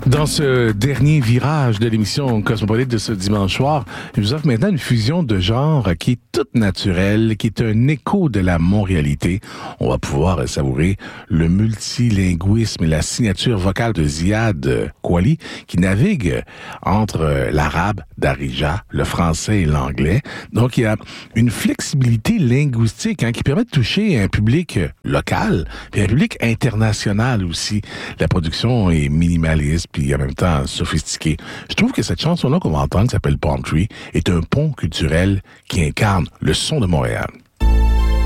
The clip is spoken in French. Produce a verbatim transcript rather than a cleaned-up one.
Dans ce dernier virage de l'émission Cosmopolite de ce dimanche soir, je vous offre maintenant une fusion de genres qui est toute naturelle, qui est un écho de la monréalité. On va pouvoir savourer le multilinguisme et la signature vocale de Ziad Kouali, qui navigue entre l'arabe d'Arija, le français et l'anglais. Donc, il y a une flexibilité linguistique hein, qui permet de toucher un public local et un public international aussi. La production est minimaliste puis en même temps sophistiquée. Je trouve que cette chanson-là qu'on va entendre, qui s'appelle Palm Tree, est un pont culturel qui incarne le son de Montréal.